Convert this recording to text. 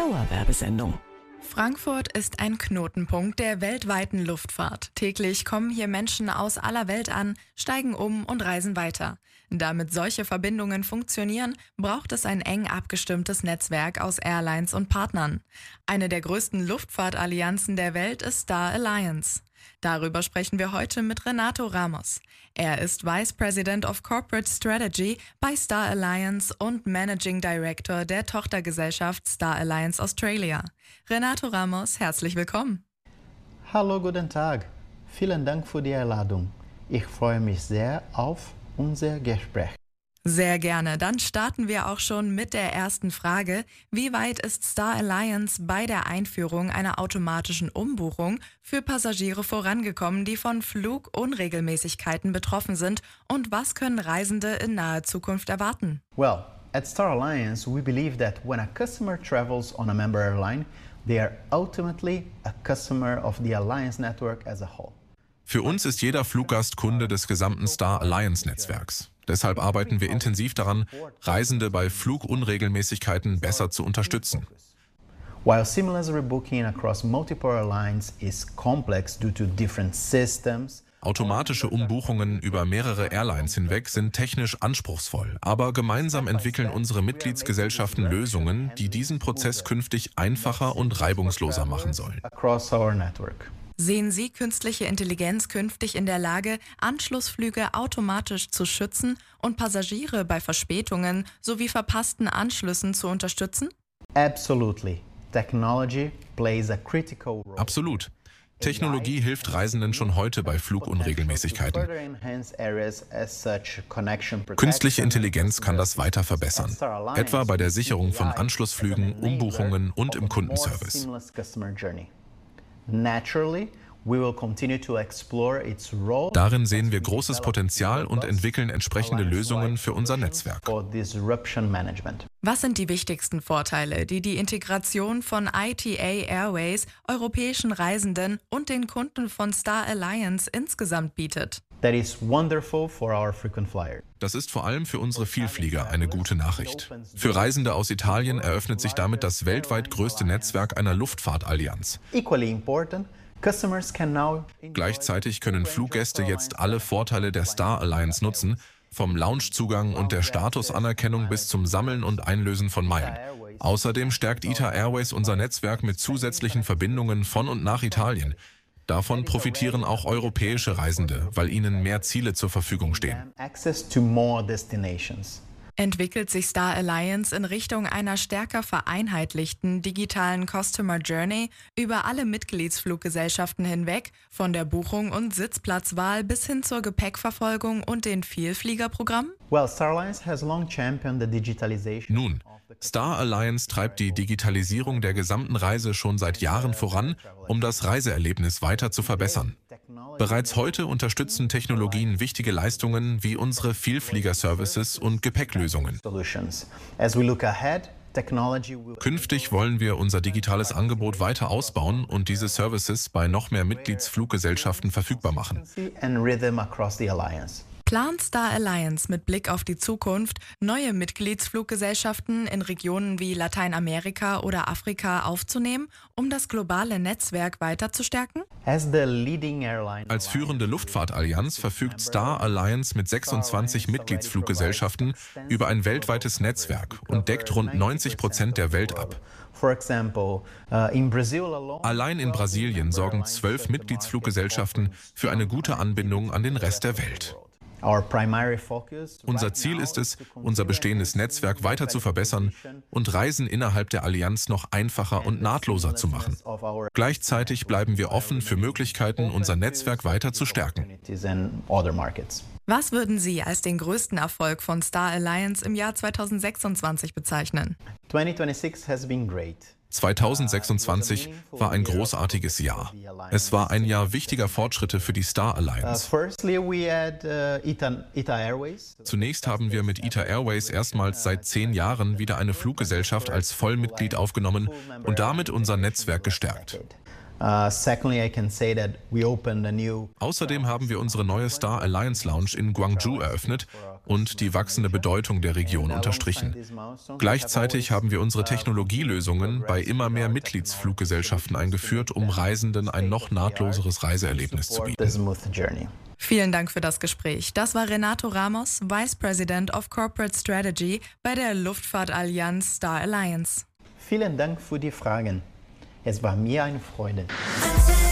Dauerwerbesendung. Frankfurt ist ein Knotenpunkt der weltweiten Luftfahrt. Täglich kommen hier Menschen aus aller Welt an, steigen um und reisen weiter. Damit solche Verbindungen funktionieren, braucht es ein eng abgestimmtes Netzwerk aus Airlines und Partnern. Eine der größten Luftfahrtallianzen der Welt ist Star Alliance. Darüber sprechen wir heute mit Renato Ramos. Er ist Vice President of Corporate Strategy bei Star Alliance und Managing Director der Tochtergesellschaft Star Alliance Australia. Renato Ramos, herzlich willkommen. Hallo, guten Tag. Vielen Dank für die Einladung. Ich freue mich sehr auf unser Gespräch. Sehr gerne. Dann starten wir auch schon mit der ersten Frage. Wie weit ist Star Alliance bei der Einführung einer automatischen Umbuchung für Passagiere vorangekommen, die von Flugunregelmäßigkeiten betroffen sind? Und was können Reisende in naher Zukunft erwarten? Well, at Star Alliance, we believe that when a customer travels on a member airline, they are ultimately a customer of the Alliance network as a whole. Für uns ist jeder Fluggast Kunde des gesamten Star Alliance-Netzwerks. Deshalb arbeiten wir intensiv daran, Reisende bei Flugunregelmäßigkeiten besser zu unterstützen. While seamless rebooking across multiple airlines is complex due to different systems, Automatische Umbuchungen über mehrere Airlines hinweg sind technisch anspruchsvoll, aber gemeinsam entwickeln unsere Mitgliedsgesellschaften Lösungen, die diesen Prozess künftig einfacher und reibungsloser machen sollen. across our network. Sehen Sie künstliche Intelligenz künftig in der Lage, Anschlussflüge automatisch zu schützen und Passagiere bei Verspätungen sowie verpassten Anschlüssen zu unterstützen? Absolutely. Technology plays a critical role. Absolut. Technologie hilft Reisenden schon heute bei Flugunregelmäßigkeiten. Künstliche Intelligenz kann das weiter verbessern, etwa bei der Sicherung von Anschlussflügen, Umbuchungen und im Kundenservice. Darin sehen wir großes Potenzial und entwickeln entsprechende Lösungen für unser Netzwerk. Was sind die wichtigsten Vorteile, die die Integration von ITA Airways, europäischen Reisenden und den Kunden von Star Alliance insgesamt bietet? Das ist vor allem für unsere Vielflieger eine gute Nachricht. Für Reisende aus Italien eröffnet sich damit das weltweit größte Netzwerk einer Luftfahrtallianz. Gleichzeitig können Fluggäste jetzt alle Vorteile der Star Alliance nutzen, vom Loungezugang und der Statusanerkennung bis zum Sammeln und Einlösen von Meilen. Außerdem stärkt ITA Airways unser Netzwerk mit zusätzlichen Verbindungen von und nach Italien. Davon profitieren auch europäische Reisende, weil ihnen mehr Ziele zur Verfügung stehen. Entwickelt sich Star Alliance in Richtung einer stärker vereinheitlichten digitalen Customer Journey über alle Mitgliedsfluggesellschaften hinweg, von der Buchung und Sitzplatzwahl bis hin zur Gepäckverfolgung und den Vielfliegerprogrammen? Nun, Star Alliance treibt die Digitalisierung der gesamten Reise schon seit Jahren voran, um das Reiseerlebnis weiter zu verbessern. Bereits heute unterstützen Technologien wichtige Leistungen wie unsere Vielflieger-Services und Gepäcklösungen. Künftig wollen wir unser digitales Angebot weiter ausbauen und diese Services bei noch mehr Mitgliedsfluggesellschaften verfügbar machen. Plant Star Alliance mit Blick auf die Zukunft, neue Mitgliedsfluggesellschaften in Regionen wie Lateinamerika oder Afrika aufzunehmen, um das globale Netzwerk weiter zu stärken? Als führende Luftfahrtallianz verfügt Star Alliance mit 26 Mitgliedsfluggesellschaften über ein weltweites Netzwerk und deckt rund 90% der Welt ab. Allein in Brasilien sorgen 12 Mitgliedsfluggesellschaften für eine gute Anbindung an den Rest der Welt. Unser Ziel ist es, unser bestehendes Netzwerk weiter zu verbessern und Reisen innerhalb der Allianz noch einfacher und nahtloser zu machen. Gleichzeitig bleiben wir offen für Möglichkeiten, unser Netzwerk weiter zu stärken. Was würden Sie als den größten Erfolg von Star Alliance im Jahr 2026 bezeichnen? 2026 war ein großartiges Jahr. Es war ein Jahr wichtiger Fortschritte für die Star Alliance. Zunächst haben wir mit ITA Airways erstmals seit 10 Jahren wieder eine Fluggesellschaft als Vollmitglied aufgenommen und damit unser Netzwerk gestärkt. Secondly, I can say that we opened a new Außerdem haben wir unsere neue Star Alliance Lounge in Gwangju eröffnet und die wachsende Bedeutung der Region unterstrichen. Gleichzeitig haben wir unsere Technologielösungen bei immer mehr Mitgliedsfluggesellschaften eingeführt, um Reisenden ein noch nahtloseres Reiseerlebnis zu bieten. Vielen Dank für das Gespräch. Das war Renato Ramos, Vice President of Corporate Strategy bei der Luftfahrtallianz Star Alliance. Vielen Dank für die Fragen. Es war mir eine Freude.